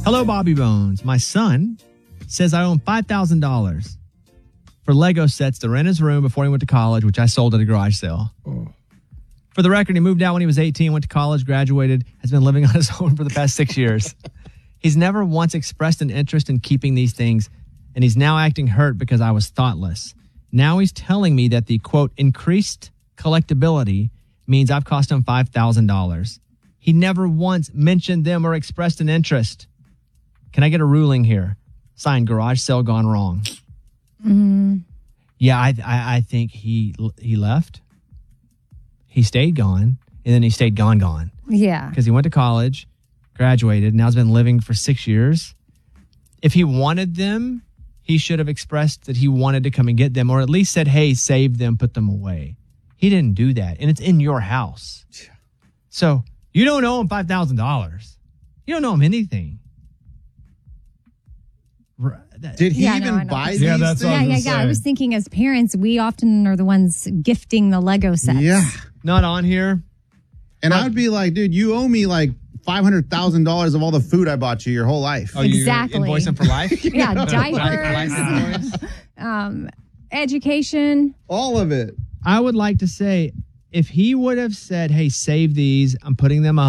Hello, Bobby Bones. My son says I owe him $5,000 for Lego sets to rent his room before he went to college, which I sold at a garage sale. Oh. For the record, he moved out when he was 18, went to college, graduated, has been living on his own for the past 6 years. He's never once expressed an interest in keeping these things, and he's now acting hurt because I was thoughtless. Now he's telling me that the, quote, increased collectability means I've cost him $5,000. He never once mentioned them or expressed an interest. Can I get a ruling here? Signed, garage sale gone wrong. Mm-hmm. Yeah, I think he left. He stayed gone, and then he stayed gone. Yeah. Because he went to college, graduated, now has been living for 6 years. If he wanted them, he should have expressed that he wanted to come and get them, or at least said, hey, save them, put them away. He didn't do that, and it's in your house. So you don't owe him $5,000. You don't owe him anything. Did he even buy these Yeah, that's things? Yeah. I was thinking as parents, we often are the ones gifting the Lego sets. Yeah. Not on here. And I would be like, dude, you owe me like $500,000 of all the food I bought you your whole life. Oh, you Exactly. invoice him for life? Yeah, diapers, education. All of it. I would like to say, if he would have said, hey, save these, I'm putting them up.